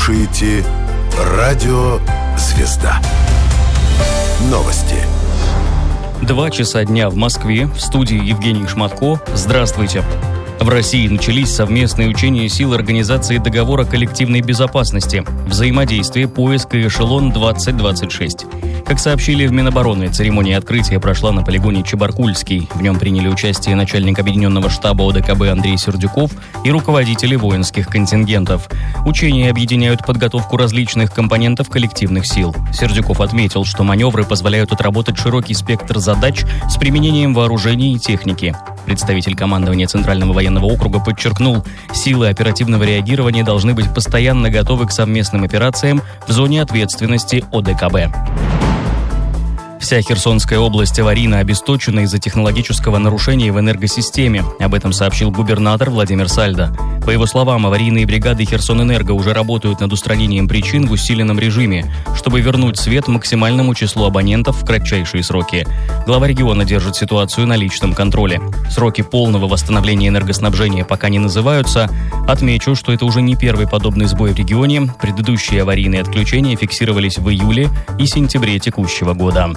слушаете «Радио Звезда». Новости. 2 часа дня в Москве. В студии Евгений Шматко. Здравствуйте. В России начались совместные учения сил Организации договора коллективной безопасности. Взаимодействие, поиск и эшелон-2026. Как сообщили в Минобороны, церемония открытия прошла на полигоне Чебаркульский. В нем приняли участие начальник Объединенного штаба ОДКБ Андрей Сердюков и руководители воинских контингентов. Учения объединяют подготовку различных компонентов коллективных сил. Сердюков отметил, что маневры позволяют отработать широкий спектр задач с применением вооружений и техники. Представитель командования Центрального военного округа подчеркнул, силы оперативного реагирования должны быть постоянно готовы к совместным операциям в зоне ответственности ОДКБ. Вся Херсонская область аварийно обесточена из-за технологического нарушения в энергосистеме. Об этом сообщил губернатор Владимир Сальдо. По его словам, аварийные бригады Херсонэнерго уже работают над устранением причин в усиленном режиме, чтобы вернуть свет максимальному числу абонентов в кратчайшие сроки. Глава региона держит ситуацию на личном контроле. Сроки полного восстановления энергоснабжения пока не называются. Отмечу, что это уже не первый подобный сбой в регионе. Предыдущие аварийные отключения фиксировались в июле и сентябре текущего года.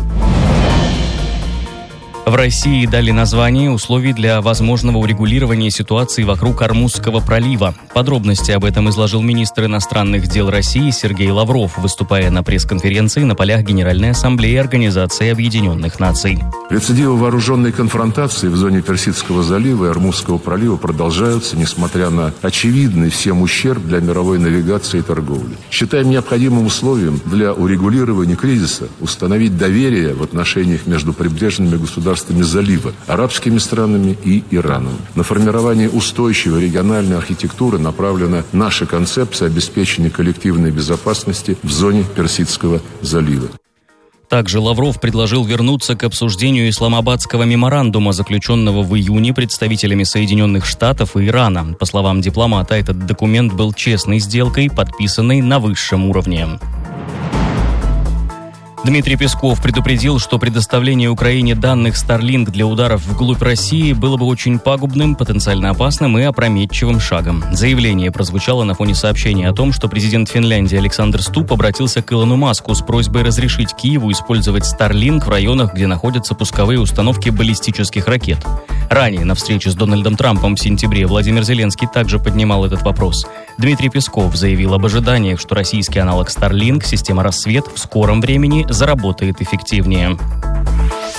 В России дали название условий для возможного урегулирования ситуации вокруг Ормузского пролива. Подробности об этом изложил министр иностранных дел России Сергей Лавров, выступая на пресс-конференции на полях Генеральной Ассамблеи Организации Объединенных Наций. Рецидивы вооруженной конфронтации в зоне Персидского залива и Ормузского пролива продолжаются, несмотря на очевидный всем ущерб для мировой навигации и торговли. Считаем необходимым условием для урегулирования кризиса установить доверие в отношениях между прибрежными государствами залива, арабскими странами и Ираном. На формирование устойчивой региональной архитектуры направлена наша концепция обеспечения коллективной безопасности в зоне Персидского залива. Также Лавров предложил вернуться к обсуждению Исламабадского меморандума, заключенного в июне представителями Соединенных Штатов и Ирана. По словам дипломата, этот документ был честной сделкой, подписанной на высшем уровне. Дмитрий Песков предупредил, что предоставление Украине данных Starlink для ударов вглубь России было бы очень пагубным, потенциально опасным и опрометчивым шагом. Заявление прозвучало на фоне сообщения о том, что президент Финляндии Александр Ступп обратился к Илону Маску с просьбой разрешить Киеву использовать Starlink в районах, где находятся пусковые установки баллистических ракет. Ранее на встрече с Дональдом Трампом в сентябре Владимир Зеленский также поднимал этот вопрос. Дмитрий Песков заявил об ожиданиях, что российский аналог Starlink, система «Рассвет», в скором времени заработает эффективнее.